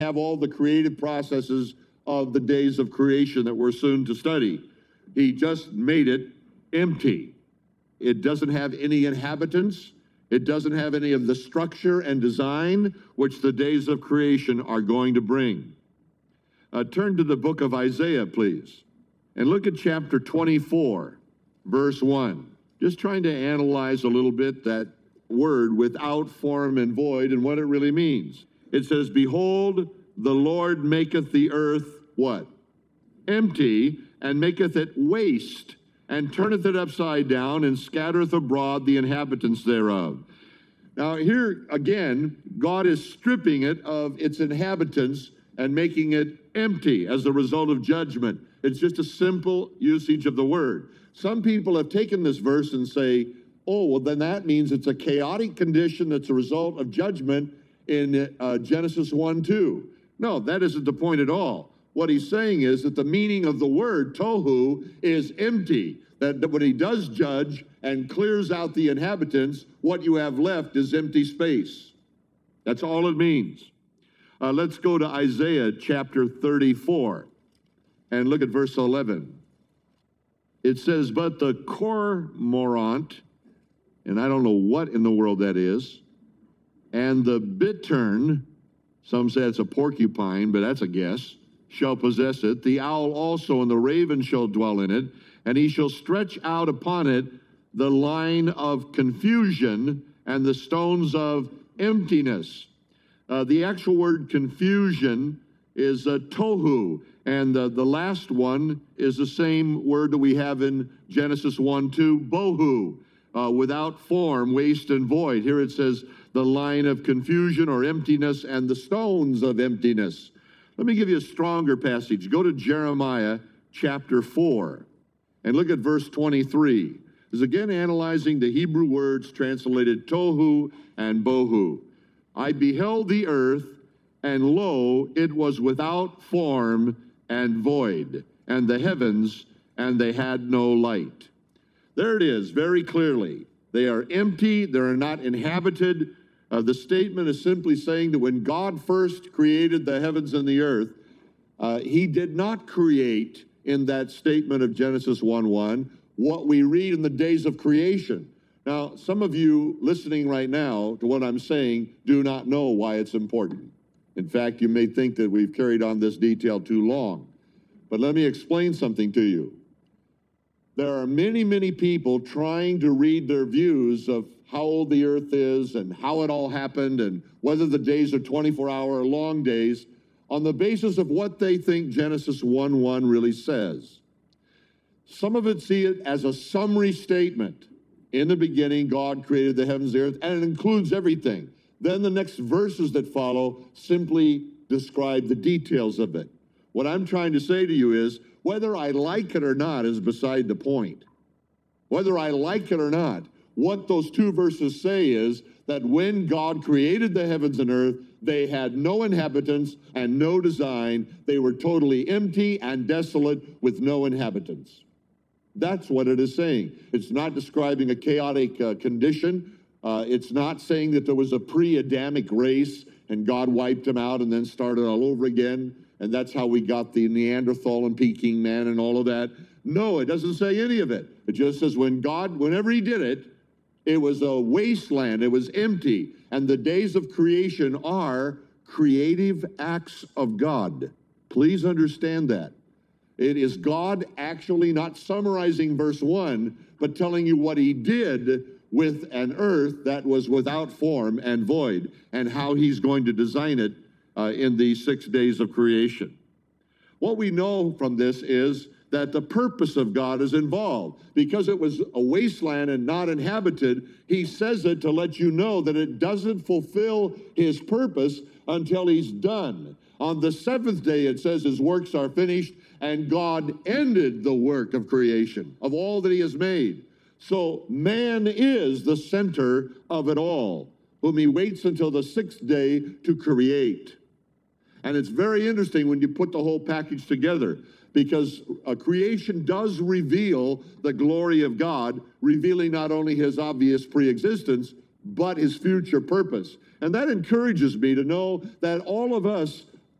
have all the creative processes of the days of creation that we're soon to study. He just made it empty. It doesn't have any inhabitants. It doesn't have any of the structure and design which the days of creation are going to bring. Turn to the book of Isaiah, please, and look at chapter 24, verse 1. Just trying to analyze a little bit that word without form and void and what it really means. It says, "Behold, the Lord maketh the earth," what? "Empty, and maketh it waste, and turneth it upside down, and scattereth abroad the inhabitants thereof." Now here again, God is stripping it of its inhabitants and making it empty as a result of judgment. It's just a simple usage of the word. Some people have taken this verse and say, oh, well, then that means it's a chaotic condition that's a result of judgment in Genesis 1:2. No, that isn't the point at all. What he's saying is that the meaning of the word tohu is empty, that when he does judge and clears out the inhabitants, what you have left is empty space. That's all it means. Let's go to Isaiah chapter 34 and look at verse 11. It says, "But the cormorant," and I don't know what in the world that is, "and the bittern," some say it's a porcupine, but that's a guess, "shall possess it. The owl also and the raven shall dwell in it, and he shall stretch out upon it the line of confusion and the stones of emptiness." The actual word confusion is tohu, and the last one is the same word that we have in Genesis 1:2, bohu, without form, waste, and void. Here it says the line of confusion or emptiness and the stones of emptiness. Let me give you a stronger passage. Go to Jeremiah chapter 4 and look at verse 23. This is again analyzing the Hebrew words translated tohu and bohu. "I beheld the earth, and lo, it was without form and void, and the heavens, and they had no light." There it is, very clearly. They are empty, they are not inhabited. The statement is simply saying that when God first created the heavens and the earth, he did not create in that statement of Genesis 1:1 what we read in the days of creation. Now, some of you listening right now to what I'm saying do not know why it's important. In fact, you may think that we've carried on this detail too long. But let me explain something to you. There are many, many people trying to read their views of how old the earth is and how it all happened and whether the days are 24-hour or long days on the basis of what they think Genesis 1:1 really says. Some of it see it as a summary statement. In the beginning, God created the heavens and the earth, and it includes everything. Then the next verses that follow simply describe the details of it. What I'm trying to say to you is, whether I like it or not is beside the point. Whether I like it or not, what those two verses say is that when God created the heavens and earth, they had no inhabitants and no design. They were totally empty and desolate with no inhabitants. That's what it is saying. It's not describing a chaotic condition. It's not saying that there was a pre-Adamic race and God wiped them out and then started all over again, and that's how we got the Neanderthal and Peking man and all of that. No, it doesn't say any of it. It just says when God, whenever he did it, it was a wasteland, it was empty, and the days of creation are creative acts of God. Please understand that. It is God actually not summarizing verse 1, but telling you what he did with an earth that was without form and void, and how he's going to design it in the 6 days of creation. What we know from this is that the purpose of God is involved. Because it was a wasteland and not inhabited, he says it to let you know that it doesn't fulfill his purpose until he's done. On the seventh day, it says his works are finished, and God ended the work of creation, of all that he has made. So man is the center of it all, whom he waits until the 6th day to create. And it's very interesting when you put the whole package together, because creation does reveal the glory of God, revealing not only his obvious preexistence, but his future purpose. And that encourages me to know that all of us